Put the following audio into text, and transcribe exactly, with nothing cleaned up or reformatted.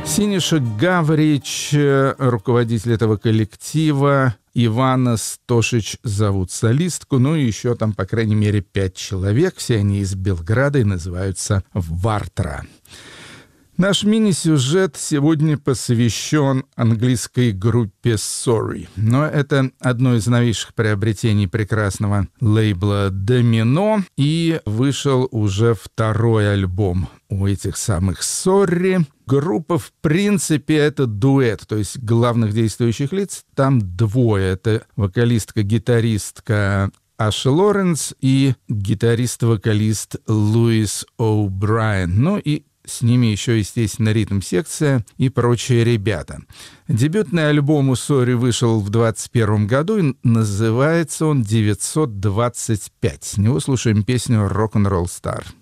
Синиша Гаврич, руководитель этого коллектива, Ивана Стошич зовут солистку, ну и еще там, по крайней мере, пять человек, все они из Белграда и называются «Вартра». Наш мини-сюжет сегодня посвящен английской группе Sorry. Но это одно из новейших приобретений прекрасного лейбла Domino. И вышел уже второй альбом у этих самых Sorry. Группа, в принципе, это дуэт, то есть главных действующих лиц там двое. Это вокалистка-гитаристка Аша Лоренс и гитарист-вокалист Луис О'Брайен. Ну и с ними еще, естественно, ритм-секция и прочие ребята. Дебютный альбом у Sorry вышел в двадцать первом году, и называется он девятьсот двадцать пять. С него слушаем песню «Rock'n'Roll Star».